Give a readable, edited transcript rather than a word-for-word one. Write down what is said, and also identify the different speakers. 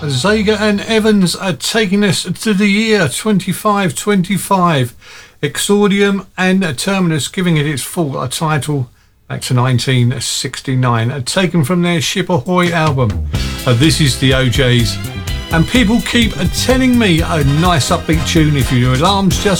Speaker 1: Zager and Evans are taking us to the year 2525. Exordium and Terminus giving it its full title back to 1969. Taken from their Ship Ahoy album. This is the OJs. And people keep telling me a nice upbeat tune. If your alarm's just